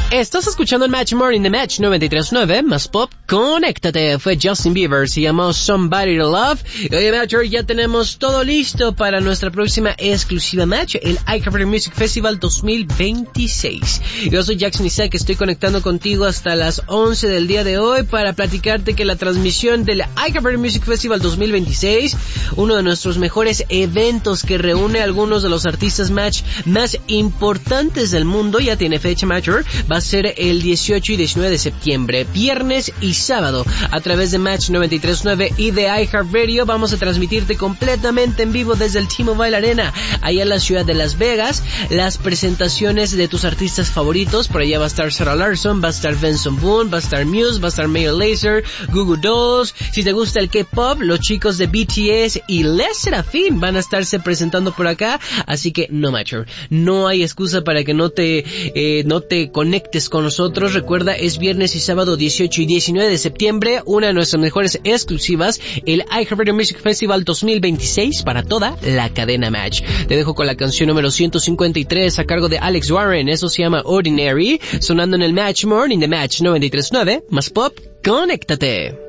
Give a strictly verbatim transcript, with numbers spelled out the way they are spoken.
Estás escuchando el Match Morning de Match noventa y tres punto nueve, más pop, conéctate. Fue Justin Bieber, se llamó Somebody to Love. Y hoy, Matcher, ya tenemos todo listo para nuestra próxima exclusiva Match, el iHeartRadio Music Festival dos mil veintiséis. Yo soy Jackson Isaac, estoy conectando contigo hasta las once del día de hoy para platicarte que la transmisión del iHeartRadio Music Festival dos mil veintiséis, uno de nuestros mejores eventos que reúne a algunos de los artistas Match más importantes del mundo, ya tiene fecha, Matcher. Va a ser el dieciocho y diecinueve de septiembre, viernes y sábado, a través de Match noventa y tres punto nueve y de iHeartRadio. Vamos a transmitirte completamente en vivo desde el T-Mobile Arena, allá en la ciudad de Las Vegas, las presentaciones de tus artistas favoritos. Por allá va a estar Sarah Larson, va a estar Benson Boone, va a estar Muse, va a estar Mayor Lazer, Goo Goo Dolls. Si te gusta el K-pop, los chicos de B T S y Les Seraphim van a estarse presentando por acá, así que no, Matcher, no hay excusa para que no te eh, no te conectes con nosotros. Recuerda, es viernes y sábado dieciocho y diecinueve de septiembre, una de nuestras mejores exclusivas, el iHeartRadio Music Festival dos mil veintiséis para toda la cadena Match. Te dejo con la canción número ciento cincuenta y tres a cargo de Alex Warren, eso se llama Ordinary, sonando en el Match Morning de Match noventa y tres punto nueve, más pop, conéctate.